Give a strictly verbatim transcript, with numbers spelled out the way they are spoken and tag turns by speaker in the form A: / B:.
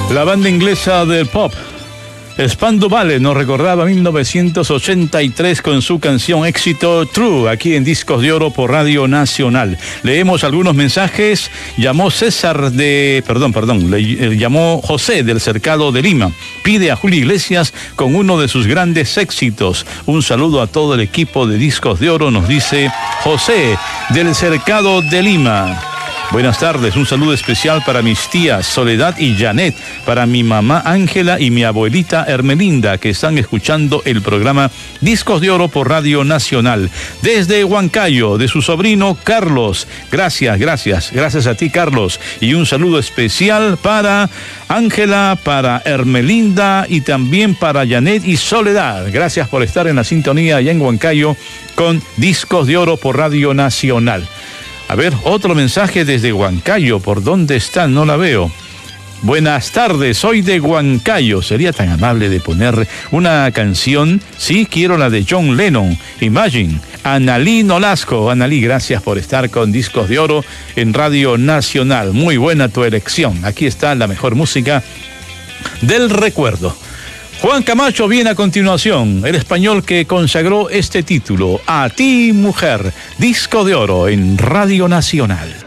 A: La banda inglesa del pop Spandau Ballet nos recordaba mil novecientos ochenta y tres con su canción éxito True, aquí en Discos de Oro por Radio Nacional. Leemos algunos mensajes. Llamó César de... Perdón, perdón. Le, le llamó José del Cercado de Lima. Pide a Julio Iglesias con uno de sus grandes éxitos. Un saludo a todo el equipo de Discos de Oro, nos dice José del Cercado de Lima. Buenas tardes, un saludo especial para mis tías Soledad y Janet, para mi mamá Ángela y mi abuelita Hermelinda, que están escuchando el programa Discos de Oro por Radio Nacional. Desde Huancayo, de su sobrino Carlos. Gracias, gracias, gracias a ti, Carlos. Y un saludo especial para Ángela, para Hermelinda y también para Janet y Soledad. Gracias por estar en la sintonía allá en Huancayo con Discos de Oro por Radio Nacional. A ver, otro mensaje desde Huancayo. ¿Por dónde está? No la veo. Buenas tardes, soy de Huancayo. ¿Sería tan amable de poner una canción? Sí, quiero la de John Lennon, Imagine. Analí Nolasco. Analí, gracias por estar con Discos de Oro en Radio Nacional. Muy buena tu elección. Aquí está la mejor música del recuerdo. Juan Camacho viene a continuación, el español que consagró este título, A ti, mujer, Disco de Oro en Radio Nacional.